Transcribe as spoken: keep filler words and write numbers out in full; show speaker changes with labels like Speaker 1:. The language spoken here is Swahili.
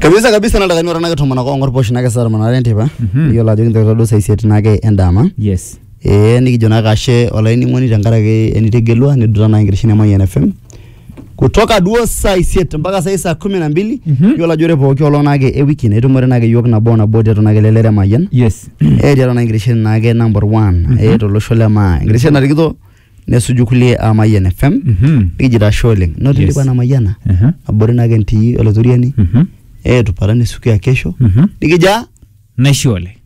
Speaker 1: Kabisa kabisa nataka ni warana gato manako ngor posh nake sar manare ntipa. Iyo la joginta todo sai set nake endama.
Speaker 2: Yes.
Speaker 1: Eh nikijona kashe olaini ngoni tangarake enitegelwa ni dura na ingirishini ya Mayan F M. Kutoka duo saa set mpaka saa saa kumi na mbili iyo la jore poki olona nake e wiki na itumore nake yok na bona bode to nake lelere Mayan.
Speaker 2: Yes.
Speaker 1: Eh dira na ingirishini nake number one. Eh to lo shole ma. Ingirishini na rikito nesujukulie a Mayan F M. Nikijira sholing. Not yes. Ilikuwa na Mayana. Abore nake ntii oloturiani. Eh tupatane siku ya kesho. Nikija
Speaker 2: na shole.